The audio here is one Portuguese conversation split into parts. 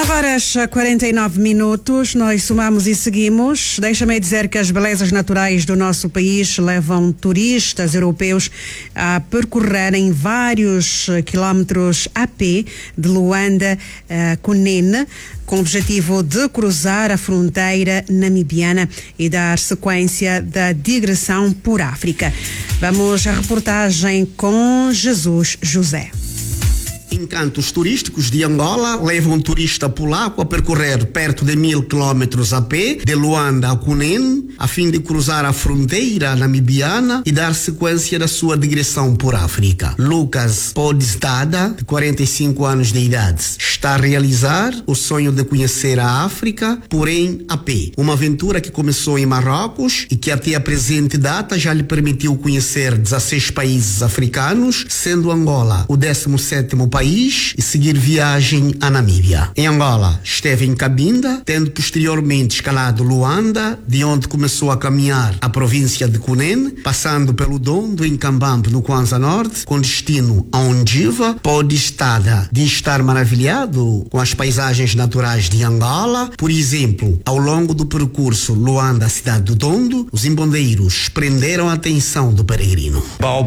9h49, nós somamos e seguimos. Deixa-me dizer que as belezas naturais do nosso país levam turistas europeus a percorrerem vários quilómetros a pé de Luanda a Kunene, com o objetivo de cruzar a fronteira namibiana e dar sequência da digressão por África. Vamos à reportagem com Jesus José. Encantos turísticos de Angola levam um turista polaco a percorrer perto de 1000 quilómetros a pé de Luanda a Kunene, a fim de cruzar a fronteira namibiana e dar sequência da sua digressão por África. Lucas Podestada, de 45 anos de idade, está a realizar o sonho de conhecer a África, porém a pé. Uma aventura que começou em Marrocos e que até a presente data já lhe permitiu conhecer 16 países africanos, sendo Angola o 17º país e seguir viagem à Namíbia. Em Angola, esteve em Cabinda, tendo posteriormente escalado Luanda, de onde começou a caminhar a província de Kunene, passando pelo Dondo, em Cambambe, no Kwanza Norte, com destino a Ondiva. Podestada de estar maravilhado com as paisagens naturais de Angola. Por exemplo, ao longo do percurso Luanda, cidade do Dondo, os embondeiros prenderam a atenção do peregrino.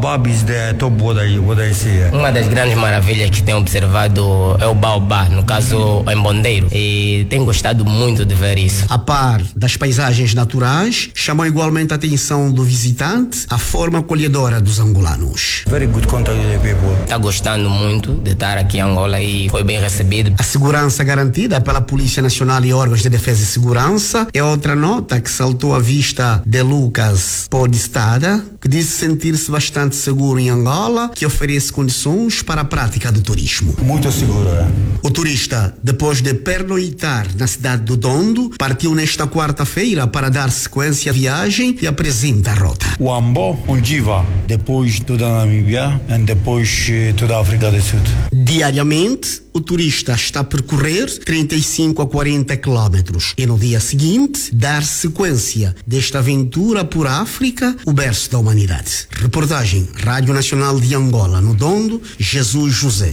Uma das grandes maravilhas que tenho observado é o baobá, no caso o embondeiro, e tenho gostado muito de ver isso. A par das paisagens naturais, chamou igualmente a atenção do visitante a forma acolhedora dos angolanos. Está gostando muito de estar aqui em Angola e foi bem recebido. A segurança garantida pela Polícia Nacional e órgãos de defesa e segurança é outra nota que saltou à vista de Lucas Podestada, que disse sentir-se bastante seguro em Angola, que oferece condições para a prática do turismo. Muito seguro, é? O turista, depois de pernoitar na cidade do Dondo, partiu nesta quarta-feira para dar sequência à viagem e apresenta a rota. Uambo, Ondiva, depois toda a Namíbia e depois toda a África do Sul. Diariamente, o turista está a percorrer 35 a 40 quilómetros e no dia seguinte dar sequência desta aventura por África, o berço da humanidade. Reportagem Rádio Nacional de Angola, no Dondo, Jesus José.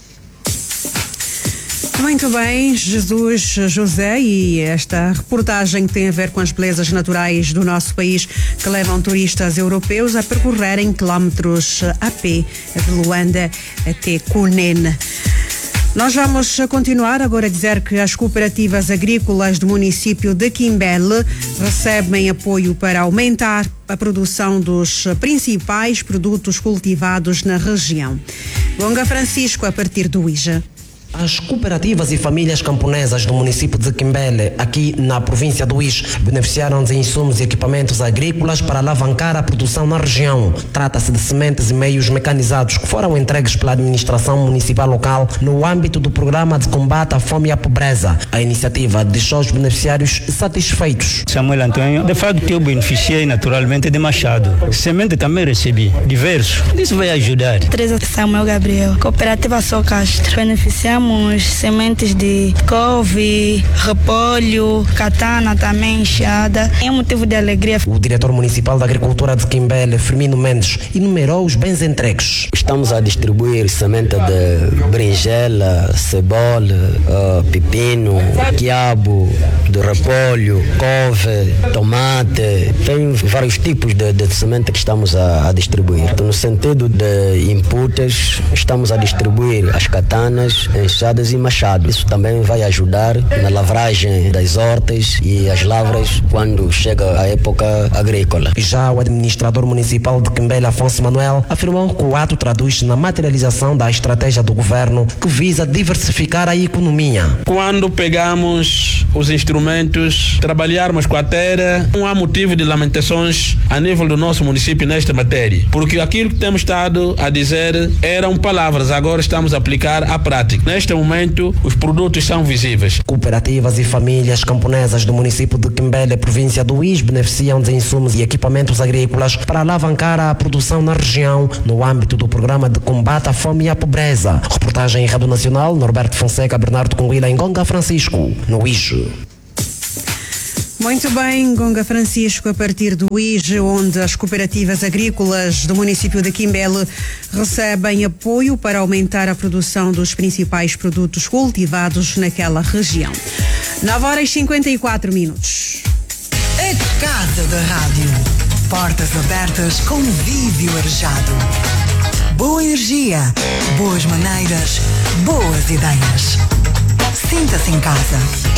Muito bem, Jesus José, e esta reportagem tem a ver com as belezas naturais do nosso país que levam turistas europeus a percorrerem quilómetros a pé de Luanda até Kunene. Nós vamos continuar agora a dizer que as cooperativas agrícolas do município de Quimbele recebem apoio para aumentar a produção dos principais produtos cultivados na região. Gonga Francisco, a partir do IJA. As cooperativas e famílias camponesas do município de Quimbele, aqui na província do Ix, beneficiaram de insumos e equipamentos agrícolas para alavancar a produção na região. Trata-se de sementes e meios mecanizados que foram entregues pela administração municipal local no âmbito do programa de combate à fome e à pobreza. A iniciativa deixou os beneficiários satisfeitos. Samuel Antônio, de facto eu beneficiei naturalmente de Machado. Semente também recebi, diversos. Isso vai ajudar. Teresa Samuel Gabriel, Cooperativa Sou Castro. Beneficiamos sementes de couve, repolho, catana também, enxada. É um motivo de alegria. O diretor municipal da Agricultura de Quimbele, Firmino Mendes, enumerou os bens entregues. Estamos a distribuir semente de berinjela, cebola, pepino, quiabo, de repolho, couve, tomate. Tem vários tipos de semente que estamos a distribuir. No sentido de inputs, estamos a distribuir as catanas, enxadas e machados. Isso também vai ajudar na lavragem das hortas e as lavras quando chega a época agrícola. Já o administrador municipal de Quimbele, Afonso Manuel, afirmou que o ato traduz na materialização da estratégia do governo que visa diversificar a economia. Quando pegamos os instrumentos, trabalharmos com a terra, não há motivo de lamentações a nível do nosso município nesta matéria, porque aquilo que temos estado a dizer eram palavras, agora estamos a aplicar à prática. Neste momento, os produtos são visíveis. Cooperativas e famílias camponesas do município de Quimbele, província do Ix, beneficiam de insumos e equipamentos agrícolas para alavancar a produção na região, no âmbito do programa de combate à fome e à pobreza. Reportagem em Rádio Nacional, Norberto Fonseca, Bernardo Conguila, em Gonga Francisco, no Ix. Muito bem, Gonga Francisco, a partir do IGE, onde as cooperativas agrícolas do município de Quimbele recebem apoio para aumentar a produção dos principais produtos cultivados naquela região. 9h54. A Casa da Rádio. Portas abertas, convívio arejado. Boa energia, boas maneiras, boas ideias. Sinta-se em casa.